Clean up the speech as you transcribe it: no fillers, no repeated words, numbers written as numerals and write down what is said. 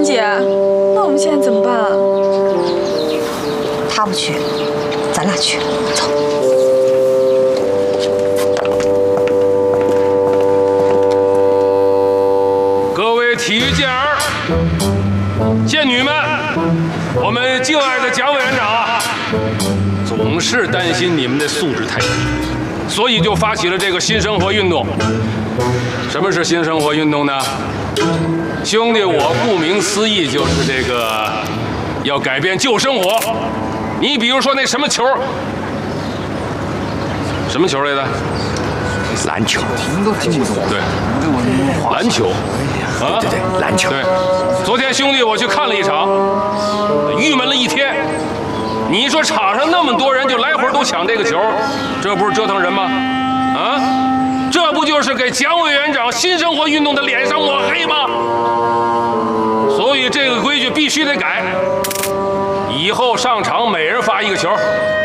姐，那我们现在怎么办啊？ 他不去，咱俩去，走。 各位体育健儿、健女们，我们敬爱的蒋委员长啊，总是担心你们的素质太低，所以就发起了这个新生活运动。什么是新生活运动呢？兄弟，我顾名思义就是这个要改变旧生活。你比如说那什么球来着？ 篮球， 对，篮球。啊， 对，篮球。 对，昨天兄弟我去看了一场，郁闷了一天。你说场上那么多人，就来回都抢这个球，这不是折腾人吗？啊，这不就是给蒋委员长新生活运动的脸上抹黑吗？所以这个规矩必须得改，以后上场每人发一个球。